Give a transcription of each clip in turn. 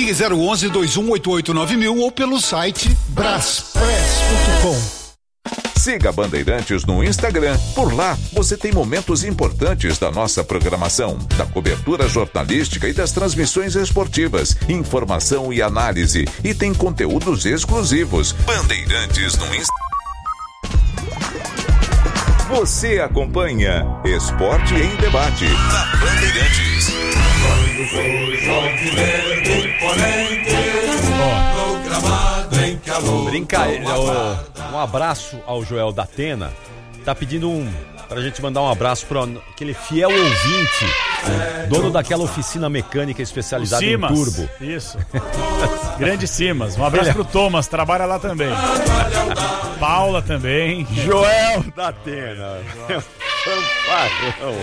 Ligue 011-2188-9000 ou pelo site braspress.com. Siga a Bandeirantes no Instagram. Por lá, você tem momentos importantes da nossa programação, da cobertura jornalística e das transmissões esportivas, informação e análise. E tem conteúdos exclusivos. Bandeirantes no Instagram. Você acompanha Esporte em Debate na Bandeirantes. Um abraço ao Joel da Atena. Tá pedindo pra gente mandar um abraço para aquele fiel ouvinte, dono daquela oficina mecânica especializada em turbo. Isso. Grande Simas. Um abraço pro Thomas, trabalha lá também. Paula também. Joel da Atena. Fanfarrão.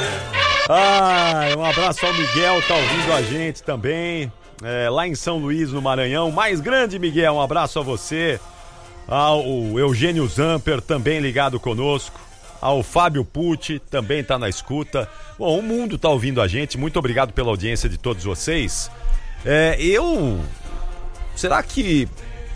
Um abraço ao Miguel, tá ouvindo a gente também. Lá em São Luís, no Maranhão. Mais grande, Miguel, um abraço a você. Ao Eugênio Zamper, também ligado conosco. Ao Fábio Pucci, também tá na escuta. Bom, o mundo tá ouvindo a gente. Muito obrigado pela audiência de todos vocês. Será que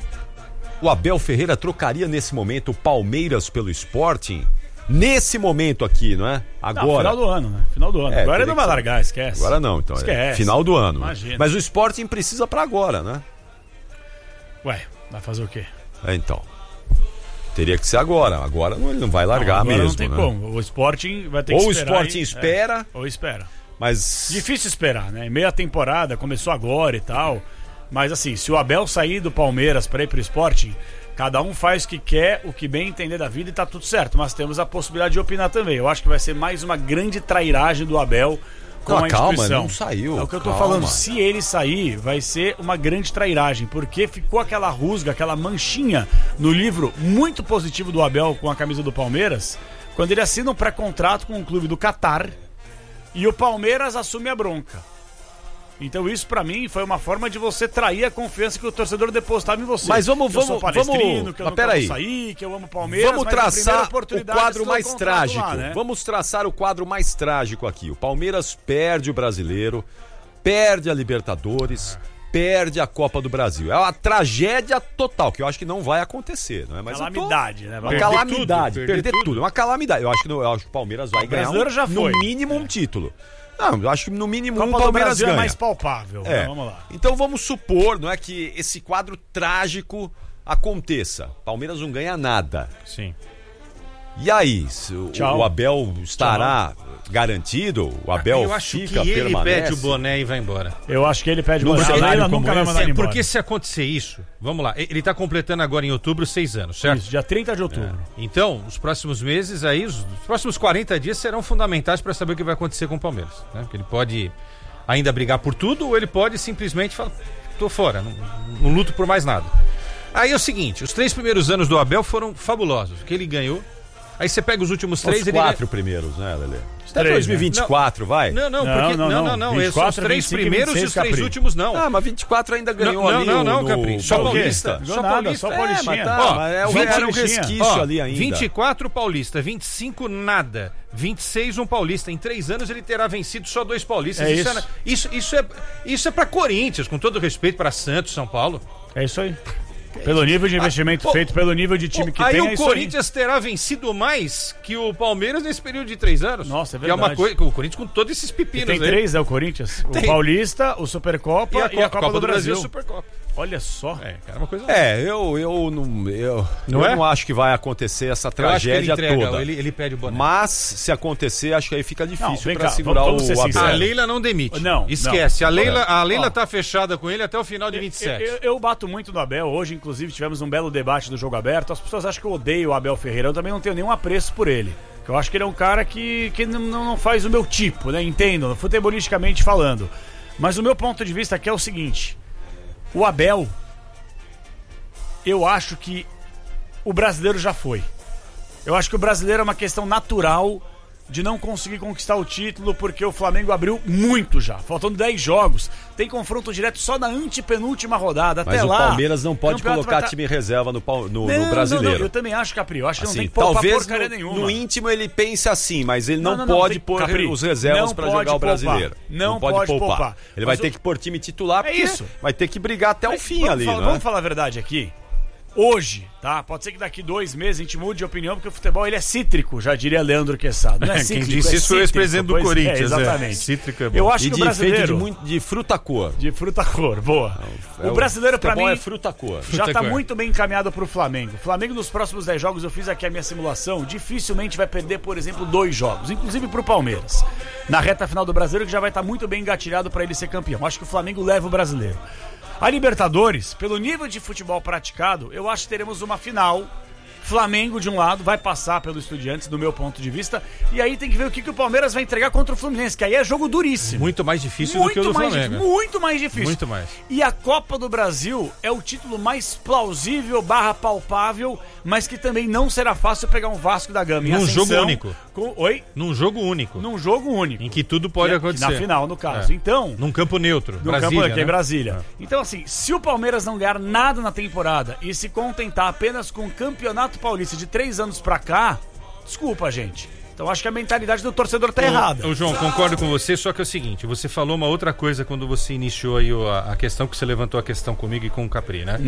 o Abel Ferreira trocaria nesse momento o Palmeiras pelo Sporting? Nesse momento aqui, não é? Agora. Não, final do ano, né? Final do ano. Agora ele não vai largar, esquece. Agora não, então. Esquece. Final do ano. Imagina. Mas o Sporting precisa pra agora, né? Ué, vai fazer o quê? Então. Teria que ser agora. Agora ele não vai largar agora mesmo. Não tem como. O Sporting vai ter que esperar. Ou o Sporting espera. Ou espera. Mas. Difícil esperar, né? Meia temporada, começou agora e tal. Mas assim, se o Abel sair do Palmeiras pra ir pro Sporting, cada um faz o que quer, o que bem entender da vida e tá tudo certo. Mas temos a possibilidade de opinar também. Eu acho que vai ser mais uma grande trairagem do Abel com a instituição. Calma, não saiu. É o que eu tô falando. Se ele sair, vai ser uma grande trairagem. Porque ficou aquela rusga, aquela manchinha no livro muito positivo do Abel com a camisa do Palmeiras, quando ele assina um pré-contrato com um clube do Catar e o Palmeiras assume a bronca. Então isso pra mim foi uma forma de você trair a confiança que o torcedor depositava em você. Mas vamos, que eu sou palestrino, que eu não quero sair, que eu amo Palmeiras. Vamos traçar o quadro mais trágico. Lá, né? Vamos traçar o quadro mais trágico aqui. O Palmeiras perde o Brasileiro, perde a Libertadores, perde a Copa do Brasil. É uma tragédia total, que eu acho que não vai acontecer, não é? Mas calamidade, né? Uma calamidade, perder tudo. É uma calamidade. Eu acho que o Palmeiras vai ganhar no mínimo um título. Não, eu acho que no mínimo Copa um Palmeiras ganha. É mais palpável. Vamos lá. Então vamos supor, não é, que esse quadro trágico aconteça. Palmeiras não ganha nada. Sim. E aí, o Abel estará garantido? O Abel eu acho fica, que ele permanece? pede o boné e vai embora. Eu acho que ele pede o boné. Cenário ele nunca vai mandar embora. Porque se acontecer isso, vamos lá, ele está completando agora em outubro 6 anos, certo? Isso, dia 30 de outubro. Então, os próximos meses aí, os próximos 40 dias serão fundamentais para saber o que vai acontecer com o Palmeiras, né? Porque ele pode ainda brigar por tudo ou ele pode simplesmente falar, tô fora, não luto por mais nada. Aí é o seguinte, os 3 primeiros anos do Abel foram fabulosos, que ele ganhou. Aí você pega os últimos 3... Os 4 primeiros, né, Lelê? Até 2024, vai? Não. São os 3 primeiros e os 3 últimos não. Ah, mas 24 ainda ganhou ali no Capri. Só Paulista. Só Paulistinha. Era um resquício ali ainda. 24 Paulista, 25 nada, 26 um Paulista. Em 3 anos ele terá vencido só 2 Paulistas. Isso é pra Corinthians, com todo respeito para Santos, São Paulo. É isso aí. Pelo nível de investimento feito, pelo nível de time que tem, o Corinthians terá vencido mais que o Palmeiras nesse período de 3 anos. Nossa, é verdade. Que é uma coisa, o Corinthians com todos esses pepinos. Tem 3, o Corinthians. O Paulista, o Supercopa e a Copa do Brasil. Supercopa. Olha só. Uma coisa eu não acho que vai acontecer essa tragédia toda. Ele pede o boné. Mas, se acontecer, acho que aí fica difícil para segurar o Abel. A Leila não demite. Esquece. A Leila tá fechada com ele até o final de 27. Eu bato muito no Abel. Hoje, inclusive, tivemos um belo debate do Jogo Aberto. As pessoas acham que eu odeio o Abel Ferreira. Eu também não tenho nenhum apreço por ele. Eu acho que ele é um cara que não faz o meu tipo, né? Entendo, futebolisticamente falando. Mas o meu ponto de vista aqui é o seguinte. O Abel, eu acho que o brasileiro já foi. Eu acho que o brasileiro é uma questão natural de não conseguir conquistar o título, porque o Flamengo abriu muito já, faltando 10 jogos. Tem confronto direto só na antepenúltima rodada. Mas até o lá, Palmeiras não pode colocar vai time reserva no não, brasileiro. eu também acho, Capri. Eu acho que Assim, não tem que poupar talvez porcaria nenhuma. no íntimo ele pense assim, mas ele não, não, pode tem, pôr Capri, os reservas para jogar o brasileiro. Não pode poupar. Ele vai ter que pôr time titular, porque isso. vai ter que brigar até o fim ali, né? Vamos falar a verdade aqui. Hoje, tá? Pode ser que daqui 2 meses a gente mude de opinião, porque o futebol ele é cítrico, já diria Leandro Quesada. Não é cítrico, quem disse isso foi o ex-presidente do Corinthians. Exatamente. Cítrico é bom. Eu acho E que o brasileiro... de fruta-cor. De fruta-cor, boa. O brasileiro, pra mim, é fruta-cor. já tá muito bem encaminhado pro Flamengo. O Flamengo, nos próximos 10 jogos, eu fiz aqui a minha simulação, dificilmente vai perder, por exemplo, 2 jogos, inclusive pro Palmeiras. Na reta final do brasileiro, que já vai estar muito bem engatilhado pra ele ser campeão. Acho que o Flamengo leva o brasileiro. A Libertadores, pelo nível de futebol praticado, eu acho que teremos uma final. Flamengo, de um lado, vai passar pelo Estudiantes, do meu ponto de vista. E aí tem que ver o que o Palmeiras vai entregar contra o Fluminense, que aí é jogo duríssimo. Muito mais difícil do que o do Flamengo. Muito mais difícil. Muito mais. E a Copa do Brasil é o título mais plausível / palpável, mas que também não será fácil pegar um Vasco da Gama. Num jogo único. Oi? Num jogo único. Num jogo único. Em que tudo pode acontecer. Na final, no caso. Então... Num campo neutro. No Brasília, campo aqui, né? Brasília. Então, assim, se o Palmeiras não ganhar nada na temporada e se contentar apenas com o Campeonato Paulista de 3 anos pra cá, desculpa, gente. Então acho que a mentalidade do torcedor tá errada. Ô, João, concordo com você, só que é o seguinte, você falou uma outra coisa quando você iniciou aí a questão, que você levantou a questão comigo e com o Capri, né?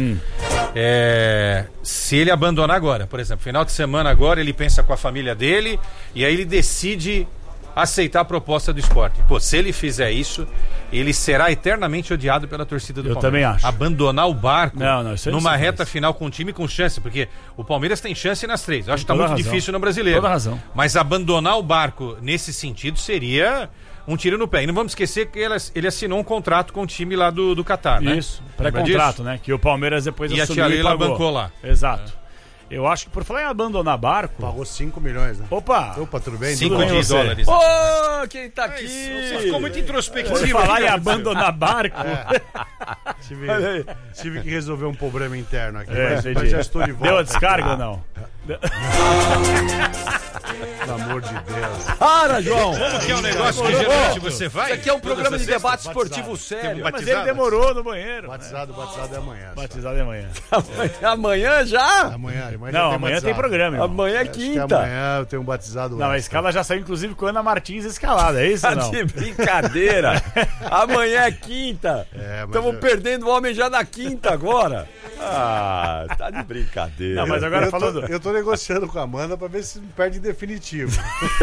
Se ele abandonar agora, por exemplo, final de semana agora, ele pensa com a família dele e aí ele decide aceitar a proposta do Sport. Pô, se ele fizer isso, ele será eternamente odiado pela torcida do Palmeiras. Eu também acho. Abandonar o barco isso numa reta final com um time com chance, porque o Palmeiras tem chance nas 3. Eu acho que tá muito difícil no brasileiro. Toda razão. Mas abandonar o barco nesse sentido seria um tiro no pé. E não vamos esquecer que ele assinou um contrato com o time lá do Catar, né? Isso, pré-contrato, né? Que o Palmeiras depois assumiu. E a Tia Leila bancou lá. Exato. Eu acho que por falar em abandonar barco... Pagou 5 milhões, né? Opa, tudo bem? 5 de dólares. Ô, quem tá aqui? Você ficou muito introspectivo. Por falar em abandonar barco... Tive que resolver um problema interno aqui, entendi. mas já estou de volta. Deu a descarga ou não? Pelo amor de Deus. Para, João! Como que é um negócio que geralmente você vai? Isso aqui é um programa de debate esportivo sério. Mas ele demorou no banheiro. Batizado é amanhã. Batizado é amanhã. Amanhã já? Amanhã Não, amanhã tem programa. Irmão. Amanhã é Acho que quinta. amanhã eu tenho um batizado. Não, a escala já saiu, inclusive, com a Ana Martins escalada, é isso ou não? De brincadeira. Amanhã é quinta. Estamos perdendo o homem já na quinta agora. Ah, tá de brincadeira. Não, mas agora falando... Eu tô negociando com a Amanda pra ver se não perde em definitivo.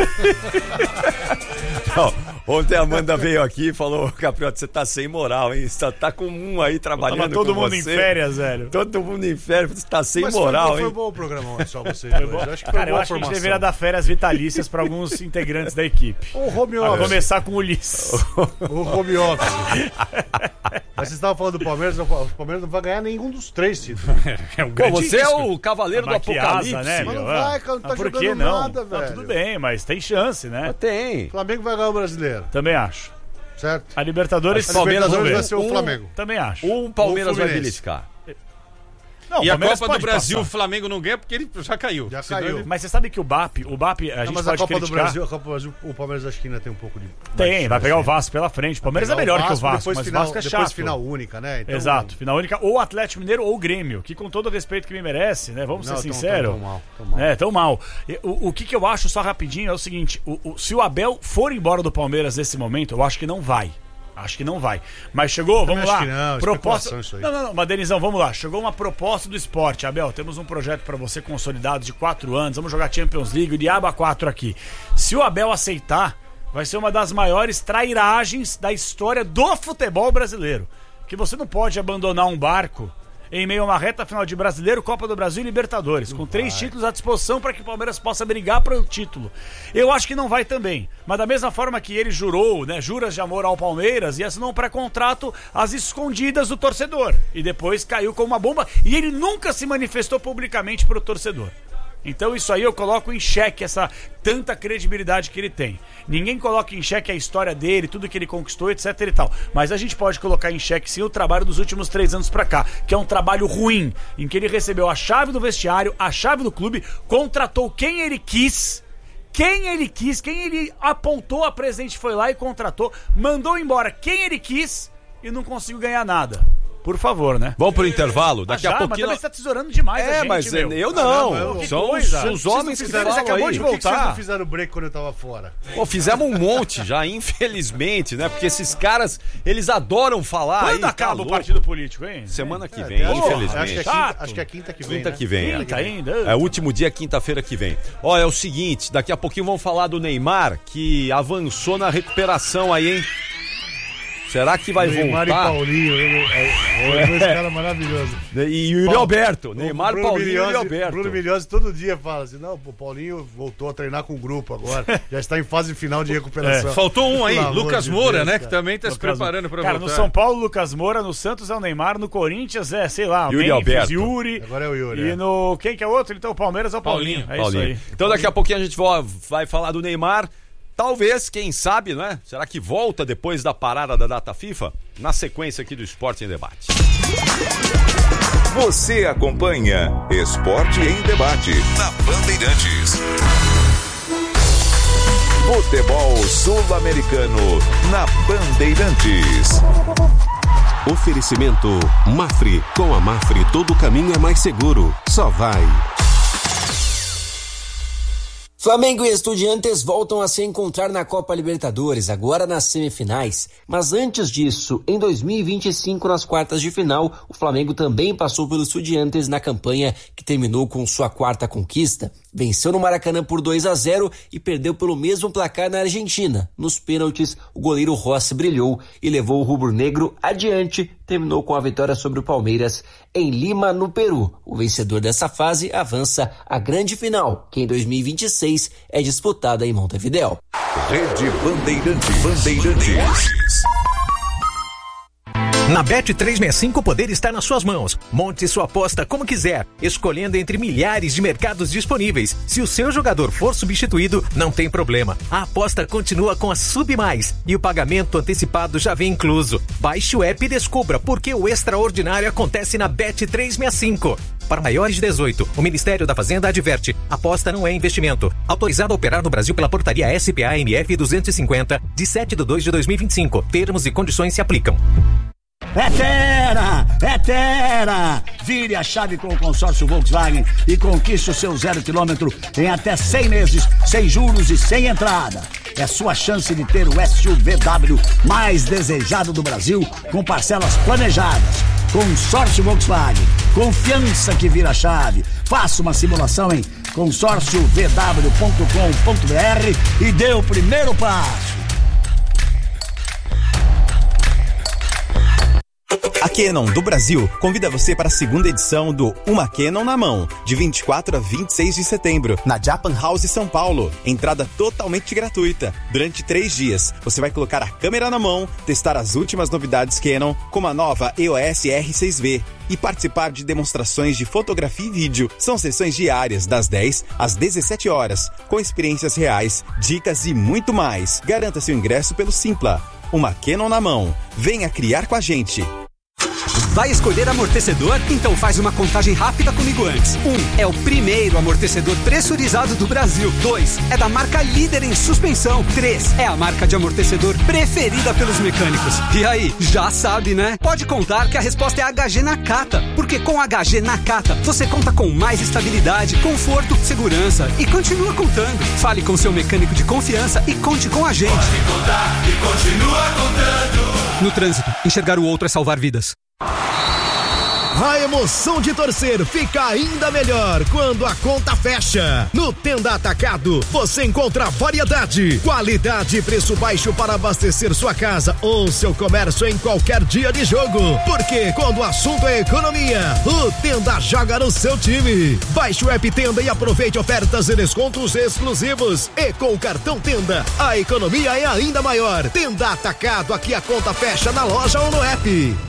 Não, ontem a Amanda veio aqui e falou: Capriotti, você tá sem moral, hein? Você tá com um aí trabalhando Tava todo com mundo você. em férias, velho. Todo mundo em férias, você tá sem Mas moral, foi hein? bom o programa ontem, só vocês dois. Eu acho que foi Cara, eu boa acho que a gente formação. deveria dar férias vitalícias pra alguns integrantes da equipe. O home Vamos office. começar com o Ulisses. O home office. Mas vocês estavam falando do Palmeiras, o Palmeiras não vai ganhar nenhum dos 3 títulos. É um Pô, grande você é risco. o cavaleiro do Maquiasa, apocalipse. né, Mas meu? não vai, cara, não tá por que jogando não? nada, Não, velho. tudo bem, mas tem chance, né? Tem. O Flamengo vai ganhar o brasileiro, Também acho. certo? A Libertadores... A Palmeiras Libertadores vai vamos ser ver. o Flamengo. Também acho. Um Palmeiras O vai Fluminense. beliscar. Não, E o a Palmeiras Copa do pode Brasil, o passar. Flamengo não ganha porque ele já caiu. Já Senão caiu. ele- Mas você sabe que o BAP a Não, gente mas a pode Copa do criticar. Brasil, a Copa do Brasil, o Palmeiras acho que ainda tem um pouco de... Tem, vai pegar o Vasco pela frente. O Palmeiras é melhor que o Vasco, mas o Vasco é chato. Depois final única, né? Então, Exato, final única, ou Atlético Mineiro ou Grêmio, que com todo o respeito que me merece, né? Vamos Não, ser tão sinceros. mal. Tão mal. O que eu acho, só rapidinho, é o seguinte: se o Abel for embora do Palmeiras nesse momento, eu acho que não vai. Acho que não vai. Mas chegou, vamos acho lá. que não, proposta. especulação isso aí. Não, mas Denizão, vamos lá. Chegou uma proposta do esporte. Abel, temos um projeto pra você consolidado de 4 anos. Vamos jogar Champions League, o diabo a 4 aqui. Se o Abel aceitar, vai ser uma das maiores trairagens da história do futebol brasileiro. Que você não pode abandonar um barco em meio a uma reta final de Brasileiro, Copa do Brasil e Libertadores, com 3 títulos à disposição para que o Palmeiras possa brigar para o título. Eu acho que não vai também, mas da mesma forma que ele jurou, né, juras de amor ao Palmeiras e assinou um pré-contrato às escondidas do torcedor, e depois caiu como uma bomba, e ele nunca se manifestou publicamente para o torcedor. Então isso aí eu coloco em xeque essa tanta credibilidade que ele tem. Ninguém coloca em xeque a história dele, tudo que ele conquistou, etc e tal. Mas a gente pode colocar em xeque sim o trabalho dos últimos 3 anos pra cá, que é um trabalho ruim, em que ele recebeu a chave do vestiário, a chave do clube, contratou quem ele quis, quem ele quis, quem ele apontou, a presidente foi lá e contratou, mandou embora quem ele quis e não conseguiu ganhar nada. Por favor, né? Vamos pro intervalo, daqui a pouquinho... Mas também você tá tesourando demais a gente, mas meu. eu não. Que São coisa. os homens que falam acabou aí. de Por que vocês voltar. não fizeram break quando eu tava fora? Pô, fizemos um monte já, infelizmente, né? Porque esses caras, eles adoram falar. Quando aí, acaba tá o louco. partido político, hein? Semana que vem, Acho que infelizmente. acho que é quinta que vem. Quinta né? que vem. Quinta ainda? É o último dia, quinta-feira que vem. Ó, é o seguinte, daqui a pouquinho vamos falar do Neymar, que avançou na recuperação aí, hein? Será que vai Neymar voltar? e Paulinho. Dois caras maravilhosos. E Yuri Alberto. Neymar, Bruno Paulinho e Yuri Milhões- Alberto. Bruno Milhões todo dia fala assim, não, o Paulinho voltou a treinar com o grupo agora, já está em fase final de recuperação. Faltou um aí, Pelo amor Lucas de Moura, Deus, né? cara. Que também tá se preparando pra Cara, voltar. no São Paulo, Lucas Moura, no Santos é o Neymar, no Corinthians é, sei lá, Yuri Memphis, Alberto. Yuri. Agora é o Yuri. E no... Quem que é outro? Então o Palmeiras é o Paulinho. É isso aí. Então daqui a pouquinho a gente vai falar do Neymar. Talvez, quem sabe, né? Será que volta depois da parada da data FIFA? Na sequência aqui do Esporte em Debate. Você acompanha Esporte em Debate na Bandeirantes. Futebol sul-americano na Bandeirantes. Oferecimento Mafre. Com a Mafre todo caminho é mais seguro. Só vai. Flamengo e Estudiantes voltam a se encontrar na Copa Libertadores, agora nas semifinais. Mas antes disso, em 2025, nas quartas de final, o Flamengo também passou pelos Estudiantes na campanha que terminou com sua quarta conquista. Venceu no Maracanã por 2-0 e perdeu pelo mesmo placar na Argentina. Nos pênaltis, o goleiro Rossi brilhou e levou o rubro-negro adiante. Terminou com a vitória sobre o Palmeiras em Lima, no Peru. O vencedor dessa fase avança à grande final, que em 2026 é disputada em Montevidéu. Rede Bandeirantes. Na Bet365 o poder está nas suas mãos. Monte sua aposta como quiser, escolhendo entre milhares de mercados disponíveis. Se o seu jogador for substituído, não tem problema. A aposta continua com a SubMais e o pagamento antecipado já vem incluso. Baixe o app e descubra por que o extraordinário acontece na Bet365. Para maiores de 18, o Ministério da Fazenda adverte: aposta não é investimento. Autorizado a operar no Brasil pela portaria SPA-MF 250, de 7/2/2025. Termos e condições se aplicam. É Terra! Vire a chave com o consórcio Volkswagen e conquiste o seu 0 km em até 100 meses, sem juros e sem entrada. É sua chance de ter o SUVW mais desejado do Brasil, com parcelas planejadas. Consórcio Volkswagen, confiança que vira chave. Faça uma simulação em consórciovw.com.br e dê o primeiro passo. A Canon do Brasil convida você para a segunda edição do Uma Canon na Mão, de 24 a 26 de setembro, na Japan House São Paulo. Entrada totalmente gratuita. Durante 3 dias, você vai colocar a câmera na mão, testar as últimas novidades Canon, como a nova EOS R6V, e participar de demonstrações de fotografia e vídeo. São sessões diárias, das 10 às 17 horas, com experiências reais, dicas e muito mais. Garanta seu ingresso pelo Simpla. Uma Canon na mão. Venha criar com a gente. Vai escolher amortecedor? Então faz uma contagem rápida comigo antes. 1. É o primeiro amortecedor pressurizado do Brasil. 2. É da marca líder em suspensão. 3. É a marca de amortecedor preferida pelos mecânicos. E aí, já sabe, né? Pode contar que a resposta é HG Nakata, porque com HG Nakata você conta com mais estabilidade, conforto, segurança e continua contando. Fale com seu mecânico de confiança e conte com a gente. Pode contar e continua contando. No trânsito, enxergar o outro é salvar vidas. A emoção de torcer fica ainda melhor quando a conta fecha. No Tenda Atacado, você encontra variedade, qualidade e preço baixo para abastecer sua casa ou seu comércio em qualquer dia de jogo. Porque quando o assunto é economia, o Tenda joga no seu time. Baixe o app Tenda e aproveite ofertas e descontos exclusivos. E com o cartão Tenda, a economia é ainda maior. Tenda Atacado, aqui a conta fecha na loja ou no app.